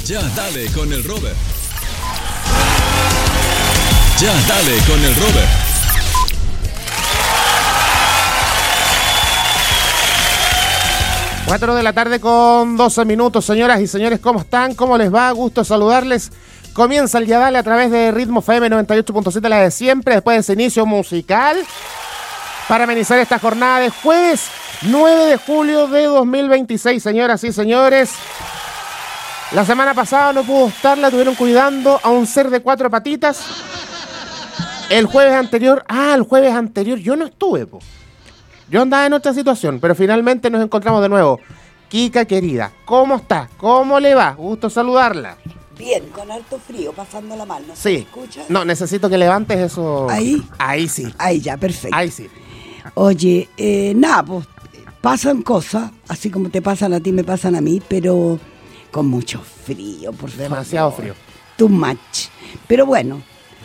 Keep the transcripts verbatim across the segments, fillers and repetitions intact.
Ya dale con el Robert. Ya dale con el Robert. Cuatro de la tarde con doce minutos, señoras y señores, ¿cómo están? ¿Cómo les va? Gusto saludarles. Comienza el Ya Dale a través de Ritmo F M noventa y ocho punto siete, la de siempre, después de ese inicio musical, para amenizar esta jornada de jueves nueve de julio de dos mil veintiséis, señoras y señores. La semana pasada no pudo estar, la tuvieron cuidando a un ser de cuatro patitas. El jueves anterior, ah, el jueves anterior yo no estuve, po. Yo andaba en otra situación, pero finalmente nos encontramos de nuevo. Kika, querida, ¿cómo está? ¿Cómo le va? Gusto saludarla. Bien, con harto frío, pasándola mal, ¿no? Sí. ¿Se escucha? No, necesito que levantes eso. ¿Ahí? Ahí sí. Ahí ya, perfecto. Ahí sí. Oye, eh, nada, pues pasan cosas, así como te pasan a ti, me pasan a mí, pero con mucho frío, por favor. Demasiado frío. Too much. Pero bueno,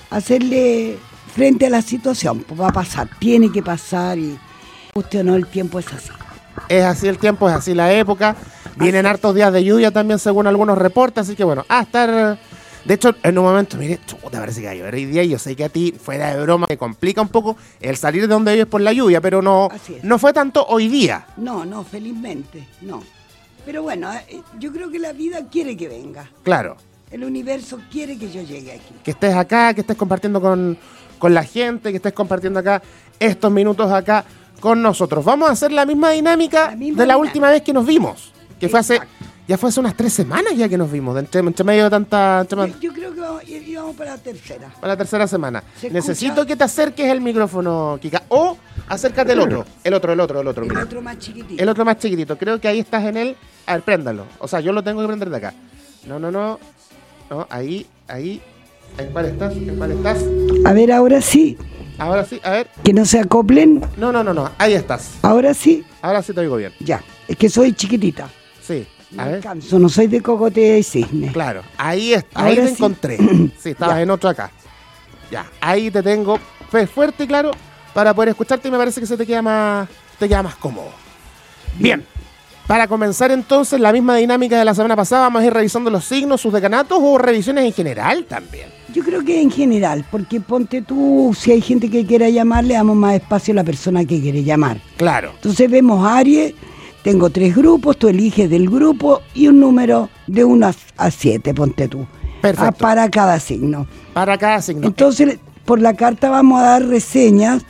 hacerle frente a la situación, pues va a pasar, tiene que pasar y usted o no, el tiempo es así. Es así el tiempo, es así la época. Vienen así hartos es. días de lluvia también, según algunos reportes, así que bueno, a estar... De hecho, en un momento, mire, chuta, parece que va a llover hoy día y yo sé que a ti, fuera de broma, me complica un poco el salir de donde vives por la lluvia, pero no, no fue tanto hoy día. No, no, felizmente, no. Pero bueno, yo creo que la vida quiere que venga. Claro. El universo quiere que yo llegue aquí. Que estés acá, que estés compartiendo con, con la gente, que estés compartiendo acá estos minutos acá con nosotros. Vamos a hacer la misma dinámica la misma de la dinámica. última vez que nos vimos, que fue hace... Ya fue hace unas tres semanas ya que nos vimos, entre, entre medio de tanta... Entre... Yo, yo creo que vamos, íbamos para la tercera. Para la tercera semana. Necesito escucha? que te acerques el micrófono, Kika. O acércate el otro. El otro, el otro, el otro. El mira. otro más chiquitito. El otro más chiquitito. Creo que ahí estás en él. A ver, préndalo. O sea, yo lo tengo que prender de acá. No, no, no. No, ahí, ahí. ¿En cuál estás? ¿En cuál estás? A ver, ahora sí. Ahora sí, a ver. Que no se acoplen. No, no, no, no. Ahí estás. Ahora sí. Ahora sí te oigo bien. Ya. Es que soy chiquitita. Sí. A ver. Alcanzo, no soy de cocote y cisne. Claro, ahí está, ahí te sí. encontré. Sí, estabas en otro acá. Ya, ahí te tengo fuerte y claro para poder escucharte y me parece que se te queda más, te queda más cómodo. Bien. Bien. Para comenzar entonces la misma dinámica de la semana pasada, vamos a ir revisando los signos, sus decanatos o revisiones en general también. Yo creo que en general, porque ponte tú, si hay gente que quiera llamar, le damos más espacio a la persona que quiere llamar. Claro. Entonces vemos a Aries. Tengo tres grupos, tú eliges del grupo y un número de uno a siete, ponte tú. Perfecto. A, para cada signo. Para cada signo. Entonces, por la carta vamos a dar reseñas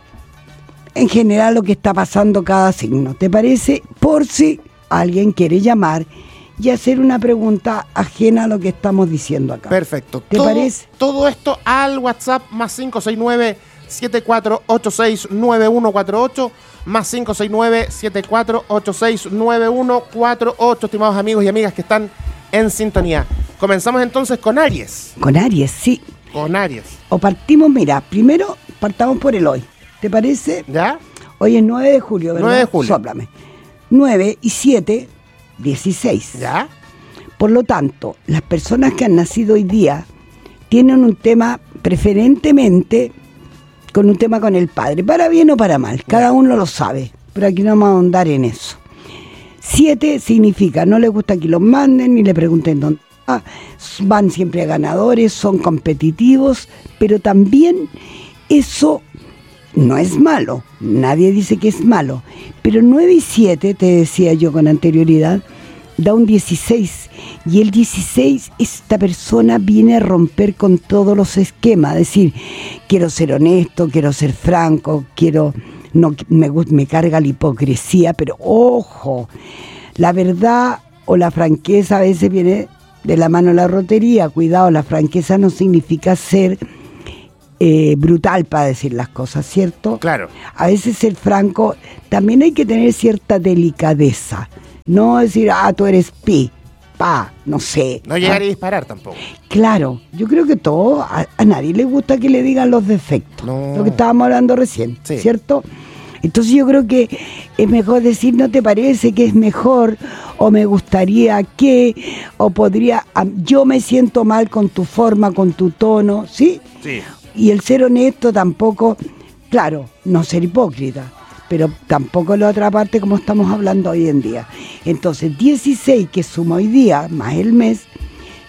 en general lo que está pasando cada signo. ¿Te parece? Por si alguien quiere llamar y hacer una pregunta ajena a lo que estamos diciendo acá. Perfecto. ¿Te todo, parece? Todo esto al WhatsApp más cinco seis nueve, siete cuatro ocho seis, nueve uno cuatro ocho. Más cinco seis nueve, siete cuatro ocho seis, nueve uno cuatro ocho, estimados amigos y amigas que están en sintonía. Comenzamos entonces con Aries. Con Aries, sí. Con Aries. O partimos, mira, primero partamos por el hoy. ¿Te parece? ¿Ya? Hoy es nueve de julio, ¿verdad? nueve de julio. Sóplame. nueve y siete, dieciséis. ¿Ya? Por lo tanto, las personas que han nacido hoy día tienen un tema preferentemente... con un tema con el padre, para bien o para mal, cada uno lo sabe, pero aquí no vamos a ahondar en eso. Siete significa, no les gusta que los manden ni le pregunten dónde va, van siempre a ganadores, son competitivos, pero también eso no es malo, nadie dice que es malo, pero nueve y siete, te decía yo con anterioridad, da un dieciséis, y el dieciséis, esta persona viene a romper con todos los esquemas, es decir, quiero ser honesto, quiero ser franco, quiero, no me, me carga la hipocresía, pero ojo, la verdad o la franqueza a veces viene de la mano de la rotería, cuidado, la franqueza no significa ser eh, brutal para decir las cosas, ¿cierto? Claro. A veces ser franco, también hay que tener cierta delicadeza. No decir, ah, tú eres pi, pa, no sé. No llegar ah. a disparar tampoco. Claro, yo creo que todo, a, a nadie le gusta que le digan los defectos. No. Lo que estábamos hablando recién, sí. ¿Cierto? Entonces yo creo que es mejor decir, ¿no te parece que es mejor? O me gustaría que, o podría, yo me siento mal con tu forma, con tu tono, ¿sí? Sí. Y el ser honesto tampoco, claro, no ser hipócrita. Pero tampoco la otra parte como estamos hablando hoy en día. Entonces, dieciséis que suma hoy día, más el mes,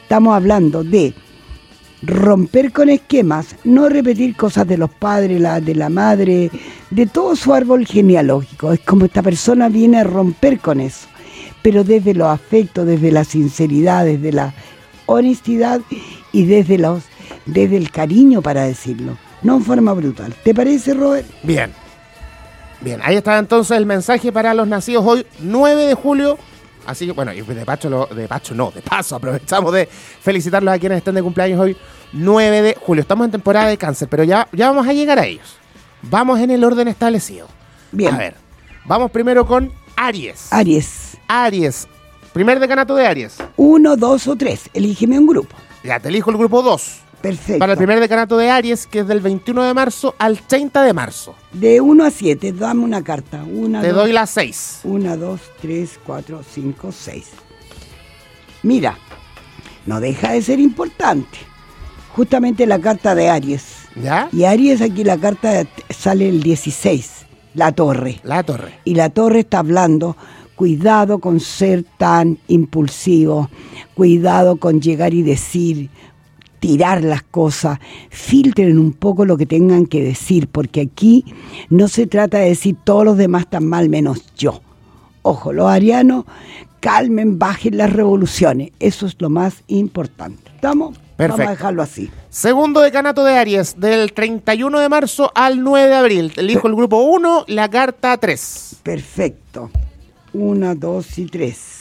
Estamos hablando de romper con esquemas, no repetir cosas de los padres, la, de la madre, de todo su árbol genealógico. Es como esta persona viene a romper con eso, pero desde los afectos, desde la sinceridad, desde la honestidad y desde, los, desde el cariño, para decirlo, no en forma brutal. ¿Te parece, Robert? Bien. Bien, ahí está entonces el mensaje para los nacidos hoy, nueve de julio. Así que, bueno, y de pacho, lo, de pacho no, de paso, aprovechamos de felicitarlos a quienes estén de cumpleaños hoy, nueve de julio. Estamos en temporada de cáncer, pero ya, ya vamos a llegar a ellos. Vamos en el orden establecido. Bien. A ver, vamos primero con Aries. Aries. Aries. Primer decanato de Aries. Uno, dos o tres. Elígeme un grupo. Ya, te elijo el grupo dos. Perfecto. Para el primer decanato de Aries, que es del veintiuno de marzo al treinta de marzo. De uno a siete, dame una carta. Una, Te dos, doy la seis. Una, dos, tres, cuatro, cinco, seis. Mira, no deja de ser importante. Justamente la carta de Aries. ¿Ya? Y Aries, aquí la carta sale el dieciséis, la torre. La torre. Y la torre está hablando, cuidado con ser tan impulsivo, cuidado con llegar y decir, tirar las cosas, filtren un poco lo que tengan que decir, porque aquí no se trata de decir todos los demás están mal menos yo. Ojo, los arianos, calmen, bajen las revoluciones, eso es lo más importante. ¿Estamos? Perfecto. Vamos a dejarlo así. Segundo decanato de Aries, del treinta y uno de marzo al nueve de abril. Elijo el grupo uno, la carta tres. Perfecto. Una, dos y tres.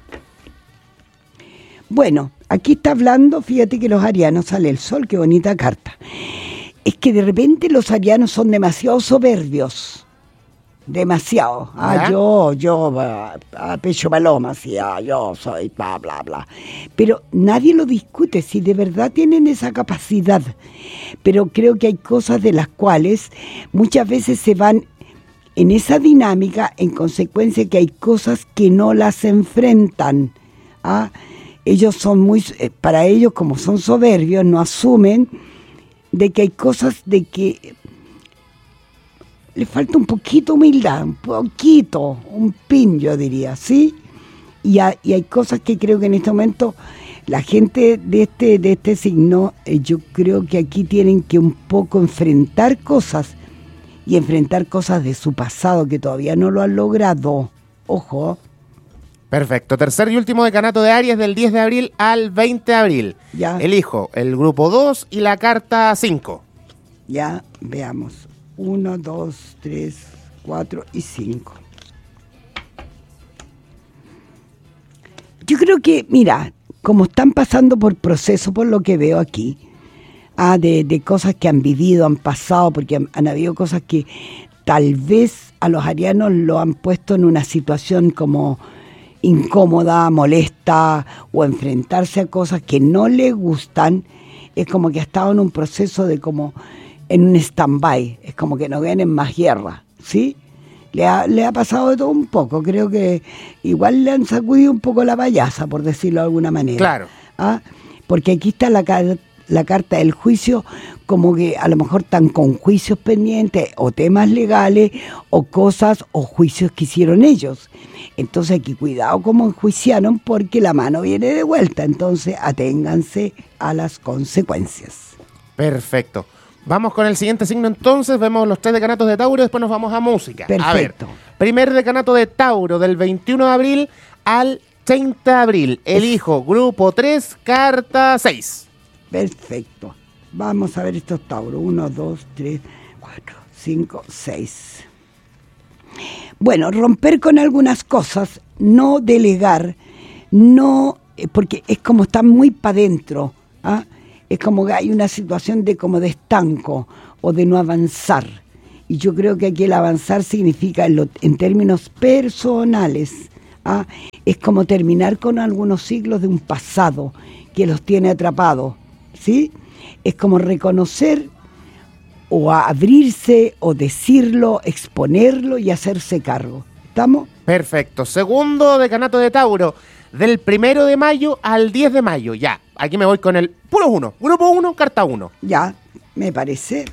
Bueno, aquí está hablando, fíjate que los arianos, sale el sol, qué bonita carta. Es que de repente los arianos son demasiado soberbios. Demasiado. Ah, ¿Ya? yo, yo, a, a pecho paloma, así, ah, yo soy, bla, bla, bla. Pero nadie lo discute, si de verdad tienen esa capacidad. Pero creo que hay cosas de las cuales muchas veces se van en esa dinámica, en consecuencia que hay cosas que no las enfrentan. ¿Ah? Ellos son muy, para ellos como son soberbios, no asumen de que hay cosas de que le falta un poquito humildad, un poquito, un pin, yo diría, ¿sí? Y, a, y hay cosas que creo que en este momento la gente de este, de este signo, eh, yo creo que aquí tienen que un poco enfrentar cosas y enfrentar cosas de su pasado que todavía no lo han logrado. Ojo. Perfecto. Tercer y último decanato de Aries, del diez de abril al veinte de abril. Ya. Elijo el grupo dos y la carta cinco. Ya, veamos. Uno, dos, tres, cuatro y cinco. Yo creo que, mira, como están pasando por proceso, por lo que veo aquí, ah, de, de cosas que han vivido, han pasado, porque han, han habido cosas que tal vez a los arianos lo han puesto en una situación como incómoda, molesta, o enfrentarse a cosas que no le gustan. Es como que ha estado en un proceso de como en un stand-by, es como que no vienen más guerra, ¿sí? Le ha, le ha pasado de todo un poco, creo que igual le han sacudido un poco la payasa, por decirlo de alguna manera. Claro. ¿Ah? Porque aquí está la, la carta del juicio, como que a lo mejor están con juicios pendientes, o temas legales, o cosas, o juicios que hicieron ellos. Entonces aquí cuidado como enjuiciaron, porque la mano viene de vuelta, entonces aténganse a las consecuencias. Perfecto. Vamos con el siguiente signo entonces, vemos los tres decanatos de Tauro y después nos vamos a música. Perfecto. A ver, primer decanato de Tauro, del veintiuno de abril al treinta de abril. Elijo grupo tres, carta seis. Perfecto. Vamos a ver estos Tauros. Uno, dos, tres, cuatro, cinco, seis. Bueno, romper con algunas cosas, no delegar, no, porque es como estar muy para adentro, ¿ah? Es como que hay una situación de como de estanco o de no avanzar. Y yo creo que aquí el avanzar significa, en, lo, en términos personales, ¿ah? Es como terminar con algunos siglos de un pasado que los tiene atrapados, ¿sí? Es como reconocer o abrirse o decirlo, exponerlo y hacerse cargo. ¿Estamos? Perfecto. Segundo decanato de Tauro, del primero de mayo al diez de mayo. Ya, aquí me voy con el puro uno. Grupo uno, carta uno. Ya, me parece.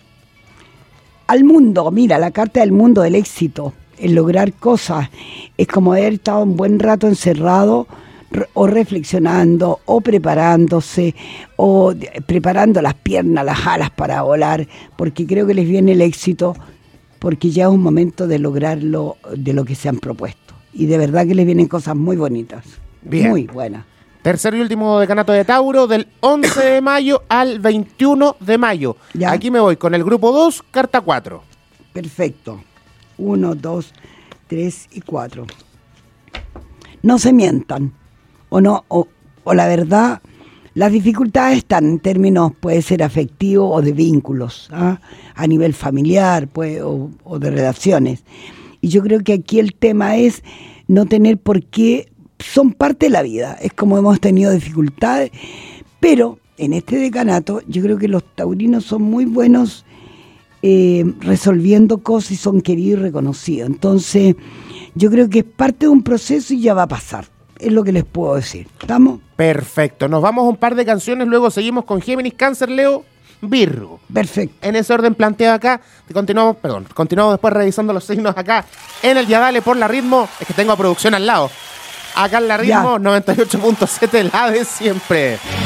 Al mundo, mira, la carta del mundo, del éxito, el lograr cosas. Es como haber estado un buen rato encerrado, o reflexionando, o preparándose, o de, preparando las piernas, las alas para volar, porque creo que les viene el éxito, porque ya es un momento de lograrlo, de lo que se han propuesto. Y de verdad que les vienen cosas muy bonitas, Bien. muy buenas. Tercer y último decanato de Tauro, del once de mayo al veintiuno de mayo. Ya. Aquí me voy con el grupo dos, carta cuatro. Perfecto. Uno, dos, tres y cuatro. No se mientan. O no, o, o la verdad, las dificultades están en términos, puede ser afectivo o de vínculos, ¿ah? A nivel familiar, pues, o, o de relaciones. Y yo creo que aquí el tema es no tener por qué, son parte de la vida. Es como hemos tenido dificultades, pero en este decanato yo creo que los taurinos son muy buenos eh, resolviendo cosas y son queridos y reconocidos. Entonces, yo creo que es parte de un proceso y ya va a pasar. Es lo que les puedo decir. ¿Estamos? Perfecto. Nos vamos a un par de canciones, luego seguimos con Géminis, Cáncer, Leo, Virgo. Perfecto. En ese orden planteado acá, continuamos, perdón, continuamos después revisando los signos acá en el Ya Dale por la Ritmo. Es que tengo a producción al lado. Acá en la Ritmo, Ya. noventa y ocho punto siete, la de siempre.